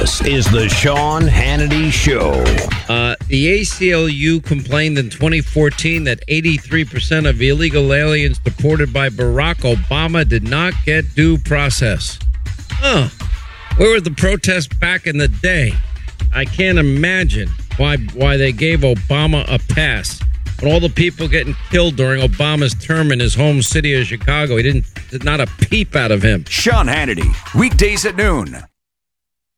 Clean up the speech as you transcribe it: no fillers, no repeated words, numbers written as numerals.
This is the Sean Hannity Show. The ACLU complained in 2014 that 83% of illegal aliens deported by Barack Obama did not get due process. Where were the protests back in the day? I can't imagine why they gave Obama a pass. When all the people getting killed during Obama's term in his home city of Chicago, not a peep out of him. Sean Hannity, weekdays at noon